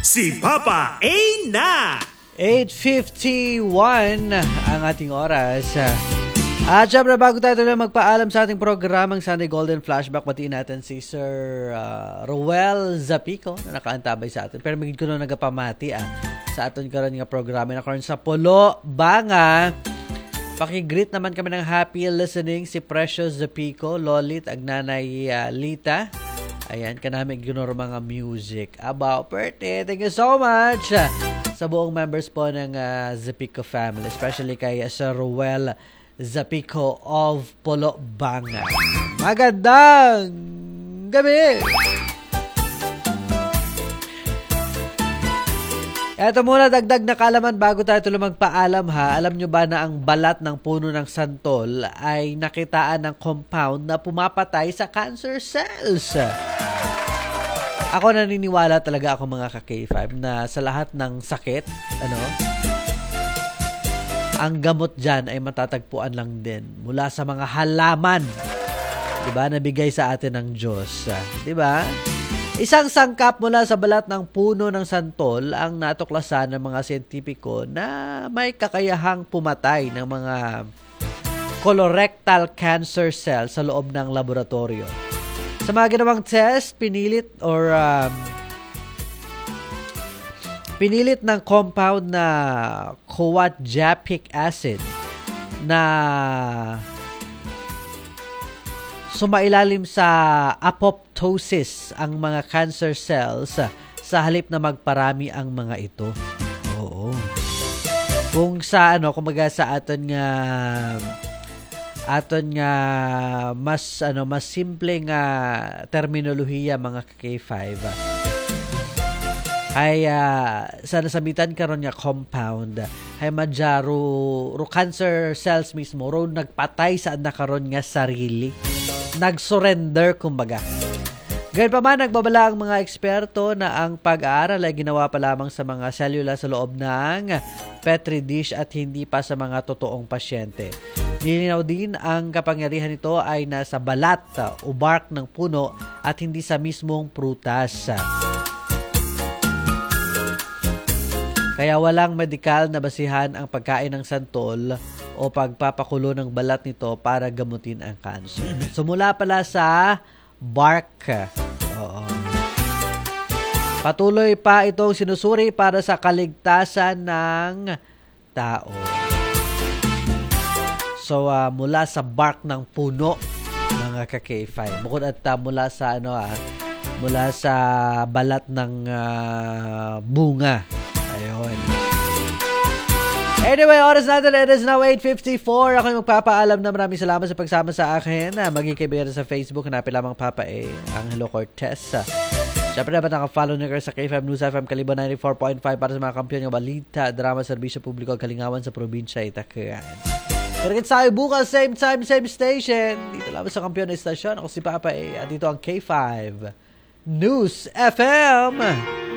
si Papa A na! 8:51 ang ating oras. At syempre, bago tayo tuloy magpaalam sa ating programang Sunday Golden Flashback, batiin natin si Sir Roel Zapico na nakaantabay sa atin. Pero magiging ko na nagapamati sa atin karon nga programa na karon sa Pulo Banga. Pakigreet naman kami ng happy listening si Precious Zapico, Lolit, Agnanay Lita. Ayan, kanamig ginuro mga music about birthday. Thank you so much sa buong members po ng Zapico family, especially kay Sir Roel Zapico of Pulo Banga. Magandang gabi! Eto muna, dagdag na kaalaman bago tayo tuloy magpaalam ha. Alam nyo ba na ang balat ng puno ng santol ay nakitaan ng compound na pumapatay sa cancer cells? Ako naniniwala talaga ako mga ka-K5 na sa lahat ng sakit, ang gamot dyan ay matatagpuan lang din mula sa mga halaman. Diba? Nabigay sa atin ng Diyos. Diba? Isang sangkap mula sa balat ng puno ng santol ang natuklasan ng mga siyentipiko na may kakayahang pumatay ng mga colorectal cancer cells sa loob ng laboratorio. Sa mga ginawang test, pinilit ng compound na coadjapic acid na sumailalim sa apoptosis ang mga cancer cells sa halip na magparami ang mga ito. Oo. Kung sa kumbaga sa aton nga mas simpleng terminolohiya mga K5 ay sa nasabitan karon nga compound ay madjaro cancer cells mismo ro nagpatay sa nakaron nga sarili, nag-surrender kumbaga. Gayun pa man, nagbabala ang mga eksperto na ang pag-aaral ay ginawa pa lamang sa mga selula sa loob ng Petri dish at hindi pa sa mga totoong pasyente. Nilinaw din ang kapangyarihan nito ay nasa balat o bark ng puno at hindi sa mismong prutas. Kaya walang medikal na basihan ang pagkain ng santol o pagpapakulo ng balat nito para gamutin ang cancer. So mula pala sa bark. Oo. Patuloy pa itong sinusuri para sa kaligtasan ng tao. So mula sa bark ng puno, mga ka-K5. Bukod at mula sa mula sa balat ng bunga. Ayun. Anyway, oras natin, it is now 8:54. Ako yung magpapaalam na maraming salamat sa pagsama sa akin. Maging kaibigan sa Facebook, hanapin lamang Papa A, Angelo Cortez. Siyempre dapat naka-follow na kayo sa K5 News FM Kalibo 94.5 para sa mga kampiyon ng balita, drama, serbisyo publiko at kalingawan sa probinsya Itaquan. Pero kita tayo bukas, same time, same station. Dito lamang sa kampiyon na istasyon. Ako si Papa A at dito ang K5 News FM.